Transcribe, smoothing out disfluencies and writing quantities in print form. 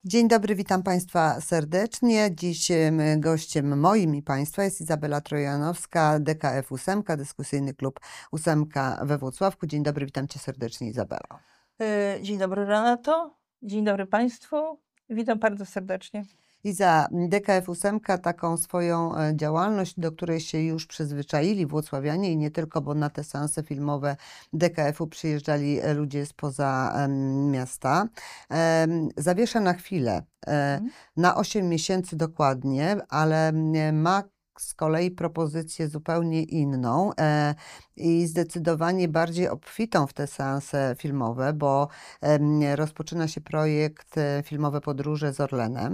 Dzień dobry, witam Państwa serdecznie. Dziś gościem moim i Państwa jest Izabela Trojanowska, DKF Ósemka, Dyskusyjny Klub Ósemka we Włocławku. Dzień dobry, witam Cię serdecznie, Izabelo. Dzień dobry, Renato. Dzień dobry Państwu. Witam bardzo serdecznie. Iza, DKF Ósemka taką swoją działalność, do której się już przyzwyczaili włocławianie i nie tylko, bo na te seanse filmowe DKF-u przyjeżdżali ludzie spoza miasta, zawiesza na chwilę, na 8 miesięcy dokładnie, ale ma z kolei propozycję zupełnie inną i zdecydowanie bardziej obfitą w te seanse filmowe, bo rozpoczyna się projekt Filmowe Podróże z Orlenem.